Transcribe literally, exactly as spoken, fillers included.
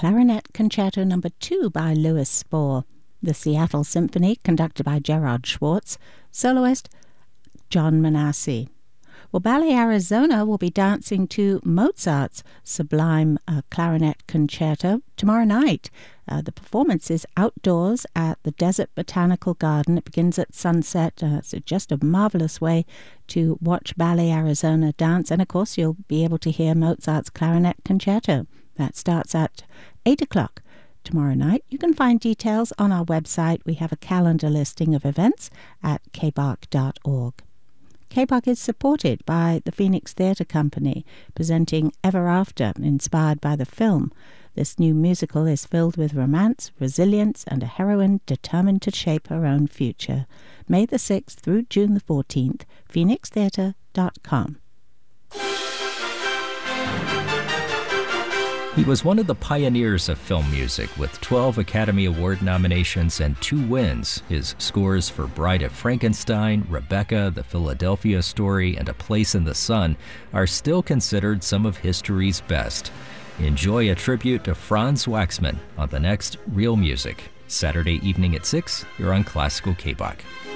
Clarinet Concerto Number two by Louis Spohr. The Seattle Symphony, conducted by Gerard Schwartz. Soloist, John Manassi. Well, Ballet Arizona will be dancing to Mozart's Sublime uh, Clarinet Concerto tomorrow night. Uh, the performance is outdoors at the Desert Botanical Garden. It begins at sunset. Uh, it's just a marvelous way to watch Ballet Arizona dance. And, of course, you'll be able to hear Mozart's Clarinet Concerto. That starts at eight o'clock tomorrow night. You can find details on our website. We have a calendar listing of events at k b a r c dot org. K B A R C is supported by the Phoenix Theatre Company, presenting Ever After, inspired by the film. This new musical is filled with romance, resilience, and a heroine determined to shape her own future. May the sixth through June the fourteenth, phoenix theatre dot com. He was one of the pioneers of film music, with twelve Academy Award nominations and two wins. His scores for Bride of Frankenstein, Rebecca, The Philadelphia Story, and A Place in the Sun are still considered some of history's best. Enjoy a tribute to Franz Waxman on the next Real Music, Saturday evening at six here on Classical K B A R C.